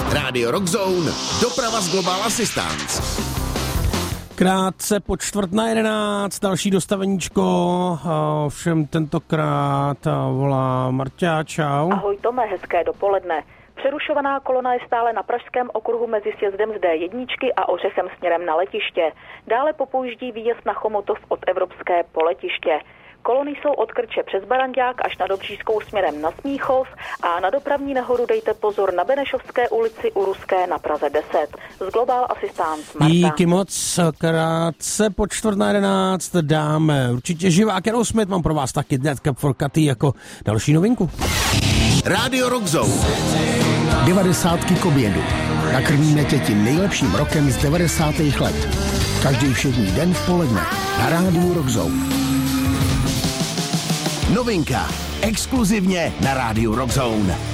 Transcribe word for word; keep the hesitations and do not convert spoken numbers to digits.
Rádio Rockzone, doprava z Global Assistance. Krátce po čtvrt na jedenáct, další dostaveníčko, všem tentokrát volá Marťa, čau. Ahoj Tome, hezké dopoledne. Přerušovaná kolona je stále na pražském okruhu mezi sjezdem z dé jedna a Ořechem směrem na letiště. Dále popouždí výjezd na Chomutov od Evropské po letiště. Kolony jsou od Krče přes Barandák až na Dobřížskou směrem na Smíchov a na dopravní nehodu dejte pozor na Benešovské ulici u Ruské na Praze deset. Z Global Assistance Marta. Díky moc, krátce po čtvrt na jedenáct dáme určitě živák Aerosmith, mám pro vás taky Dead Cab for Cutie jako další novinku. Rádio Rockzone. Devadesátky k obědu. Nakrmíme tě tím nejlepším rokem z devadesátých let. Každý všední den v poledne na Rádiu Rockzone. Novinka. Exkluzivně na Rádiu Rockzone.